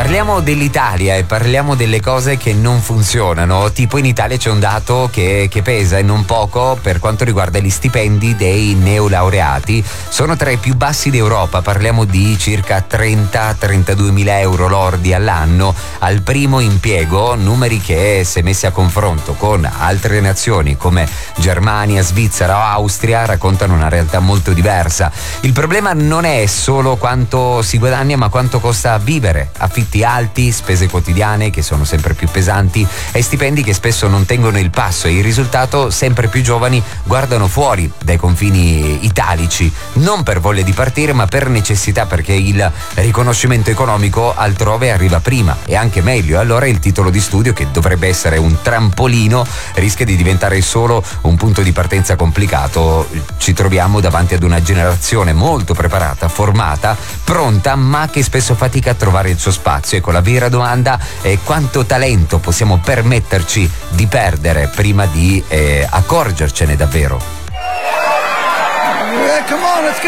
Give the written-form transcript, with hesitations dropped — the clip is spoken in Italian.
Parliamo dell'Italia e parliamo delle cose che non funzionano. Tipo, in Italia c'è un dato che pesa e non poco per quanto riguarda gli stipendi dei neolaureati. Sono tra i più bassi d'Europa, parliamo di circa 30-32 mila euro lordi all'anno al primo impiego, numeri che, se messi a confronto con altre nazioni come Germania, Svizzera o Austria, raccontano una realtà molto diversa. Il problema non è solo quanto si guadagna, ma quanto costa vivere. Affitti alti, spese quotidiane che sono sempre più pesanti e stipendi che spesso non tengono il passo, e il risultato: sempre più giovani guardano fuori dai confini italici, non per voglia di partire ma per necessità, perché il riconoscimento economico altrove arriva prima e anche meglio. Allora il titolo di studio, che dovrebbe essere un trampolino, rischia di diventare solo un punto di partenza complicato. Ci troviamo davanti ad una generazione molto preparata, formata, pronta, ma che spesso fatica a trovare il suo spazio. Ecco, la vera domanda è: quanto talento possiamo permetterci di perdere prima di accorgercene davvero? Come on, let's